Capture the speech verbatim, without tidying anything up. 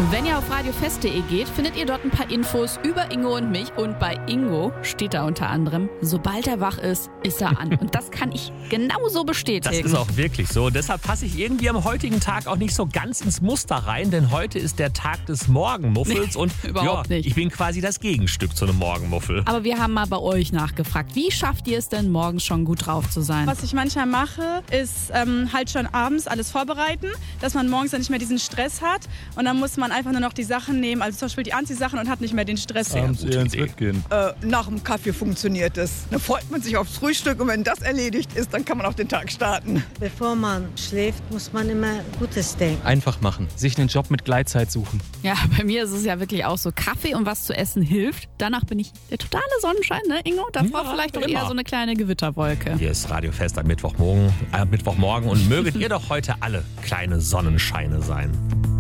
Wenn ihr auf radiofest punkt de geht, findet ihr dort ein paar Infos über Ingo und mich. Und bei Ingo steht da unter anderem, sobald er wach ist, ist er an. Und das kann ich genauso bestätigen. Das ist auch wirklich so. Deshalb passe ich irgendwie am heutigen Tag auch nicht so ganz ins Muster rein, denn heute ist der Tag des Morgenmuffels. Nee, und überhaupt ja, nicht. Ich bin quasi das Gegenstück zu einem Morgenmuffel. Aber wir haben mal bei euch nachgefragt. Wie schafft ihr es denn, morgens schon gut drauf zu sein? Was ich manchmal mache, ist ähm, halt schon abends alles vorbereiten, dass man morgens dann nicht mehr diesen Stress hat. Und dann muss man einfach nur noch die Sachen nehmen, also zum Beispiel die Anziehsachen, und hat nicht mehr den Stress. Abends eher ins Bett gehen. Äh, nach dem Kaffee funktioniert es. Da freut man sich aufs Frühstück und wenn das erledigt ist, dann kann man auch den Tag starten. Bevor man schläft, muss man immer Gutes denken. Einfach machen. Sich einen Job mit Gleitzeit suchen. Ja, bei mir ist es ja wirklich auch so, Kaffee und was zu essen hilft. Danach bin ich der totale Sonnenschein, ne, Ingo? Davor Ja, vielleicht auch immer. eher so eine kleine Gewitterwolke. Hier ist Radio Fest am Mittwochmorgen, äh, Mittwochmorgen und möget ihr doch heute alle kleine Sonnenscheine sein.